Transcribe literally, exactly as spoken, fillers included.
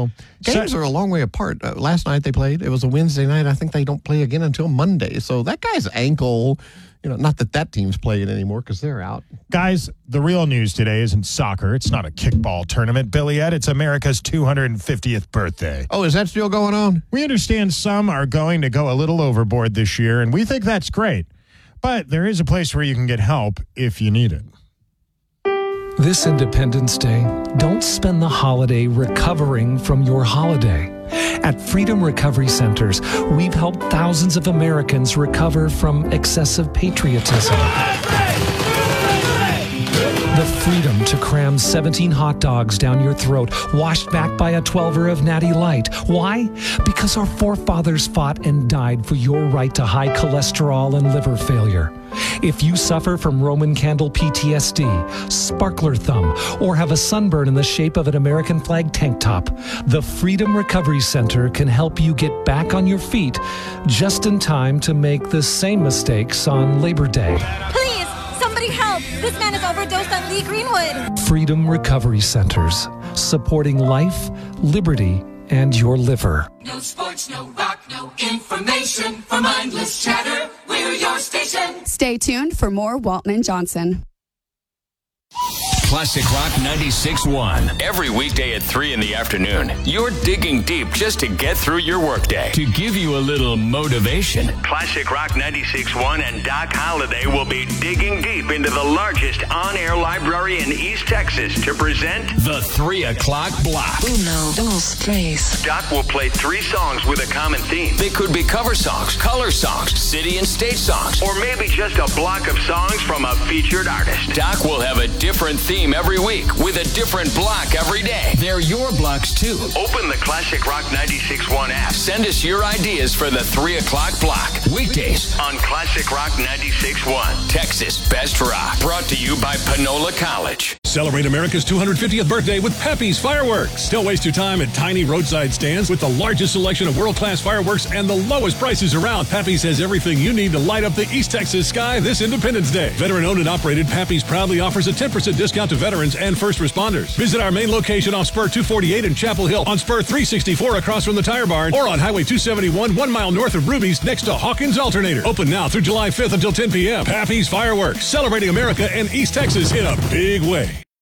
know. Games So- are a long way apart. Uh, last night they played. It was a Wednesday night. I think they don't play again until Monday. So that guy's ankle, you know, not that that team's playing anymore because they're out. Guys, the real news today isn't soccer. It's not a kickball tournament, Billy Ed. It's America's two hundred fiftieth birthday. Oh, is that still going on? We understand some are going to go a little overboard this year, and we think that's great. But there is a place where you can get help if you need it. This Independence Day, don't spend the holiday recovering from your holiday. At Freedom Recovery Centers, we've helped thousands of Americans recover from excessive patriotism. The freedom to cram seventeen hot dogs down your throat, washed back by a twelver of Natty Light. Why? Because our forefathers fought and died for your right to high cholesterol and liver failure. If you suffer from Roman candle P T S D, sparkler thumb, or have a sunburn in the shape of an American flag tank top, the Freedom Recovery Center can help you get back on your feet just in time to make the same mistakes on Labor Day. Please, somebody help! This man is overdosed on Lee Greenwood. Freedom Recovery Centers, supporting life, liberty, and your liver. No sports, no rock, no information. For mindless chatter, we're your station. Stay tuned for more Walton and Johnson. Classic Rock ninety-six point one. Every weekday at three in the afternoon, you're digging deep just to get through your workday. To give you a little motivation, Classic Rock ninety-six point one and Doc Holliday will be digging deep into the largest on-air library in East Texas to present the three o'clock block. Uno, dos, tres. Doc will play three songs with a common theme. They could be cover songs, color songs, city and state songs, or maybe just a block of songs from a featured artist. Doc will have a different theme every week with a different block every day. They're your blocks too. Open the Classic Rock ninety-six point one app. Send us your ideas for the three o'clock block. Weekdays on Classic Rock ninety-six point one. Texas Best Rock. Brought to you by Panola College. Celebrate America's two hundred fiftieth birthday with Pappy's Fireworks. Don't waste your time at tiny roadside stands with the largest selection of world-class fireworks and the lowest prices around. Pappy's has everything you need to light up the East Texas sky this Independence Day. Veteran-owned and operated, Pappy's proudly offers a ten percent discount to veterans and first responders. Visit our main location off Spur two forty-eight in Chapel Hill, on Spur three sixty-four across from the Tire Barn, or on Highway two seventy-one, one mile north of Ruby's next to Hawkins Alternator. Open now through July fifth until ten p.m. Pappy's Fireworks, celebrating America and East Texas in a big way.